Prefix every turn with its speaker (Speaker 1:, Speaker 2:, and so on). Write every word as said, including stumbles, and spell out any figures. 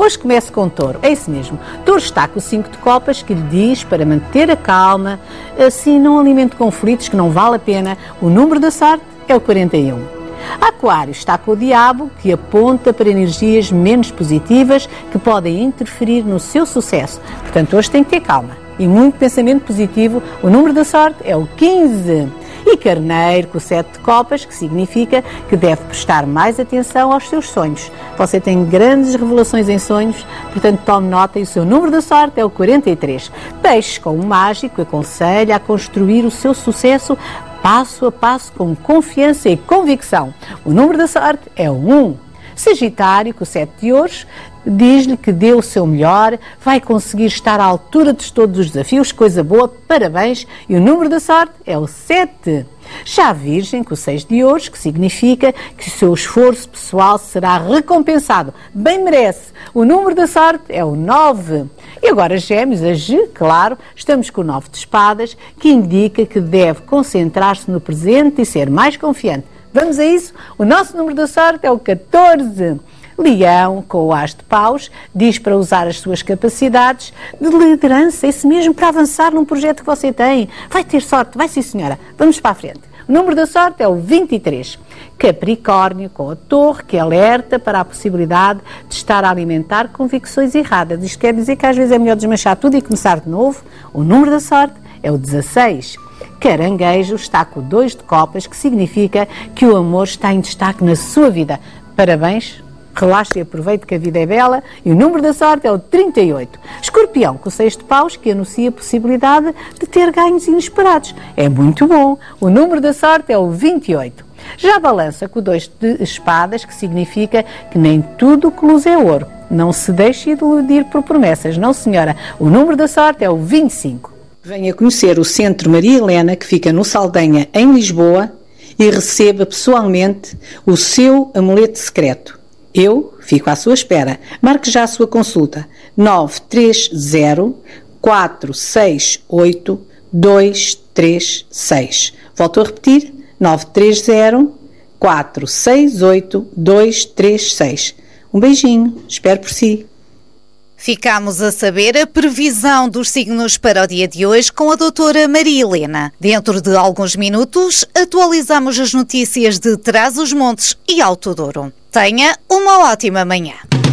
Speaker 1: Hoje começo com Touro, é isso mesmo. Touro está com o cinco de copas que lhe diz para manter a calma, assim não alimente conflitos que não vale a pena. O número da sorte é o quarenta e um. Aquário está com o diabo que aponta para energias menos positivas que podem interferir no seu sucesso. Portanto, hoje tem que ter calma e muito pensamento positivo. O número da sorte é o quinze. E Carneiro com o sete de copas, que significa que deve prestar mais atenção aos seus sonhos. Você tem grandes revelações em sonhos, portanto tome nota, e o seu número da sorte é o quarenta e três. Peixe com o mágico aconselha a construir o seu sucesso passo a passo com confiança e convicção. O número da sorte é o um. Sagitário, com o sete de ouros, diz-lhe que dê o seu melhor, vai conseguir estar à altura de todos os desafios, coisa boa, parabéns, e o número da sorte é o sete. Já a Virgem, com o seis de ouros, que significa que o seu esforço pessoal será recompensado, bem merece. O número da sorte é o nove. E agora Gêmeos, a G, claro, estamos com o nove de espadas, que indica que deve concentrar-se no presente e ser mais confiante. Vamos a isso? O nosso número da sorte é o catorze. Leão, com o as de paus, diz para usar as suas capacidades de liderança, isso mesmo, para avançar num projeto que você tem. Vai ter sorte, vai sim senhora. Vamos para a frente. O número da sorte é o vinte e três. Capricórnio, com a torre, que alerta para a possibilidade de estar a alimentar convicções erradas. Isto quer dizer que às vezes é melhor desmanchar tudo e começar de novo. O número da sorte é o dezasseis. Caranguejo está com o dois de copas, que significa que o amor está em destaque na sua vida. Parabéns, relaxe e aproveite que a vida é bela. E o número da sorte é o trinta e oito. Escorpião, com o seis de paus, que anuncia a possibilidade de ter ganhos inesperados. É muito bom. O número da sorte é o vinte e oito. Já a Balança, com o dois de espadas, que significa que nem tudo que luz é ouro. Não se deixe iludir por promessas, não senhora. O número da sorte é o vinte e cinco.
Speaker 2: Venha conhecer o Centro Maria Helena, que fica no Saldanha, em Lisboa, e receba pessoalmente o seu amuleto secreto. Eu fico à sua espera. Marque já a sua consulta. nove três zero, quatro seis oito, dois três seis. Volto a repetir. nove três zero, quatro seis oito, dois três seis. Um beijinho. Espero por si.
Speaker 3: Ficámos a saber a previsão dos signos para o dia de hoje com a doutora Maria Helena. Dentro de alguns minutos, atualizamos as notícias de Trás-os-Montes e Alto Douro. Tenha uma ótima manhã.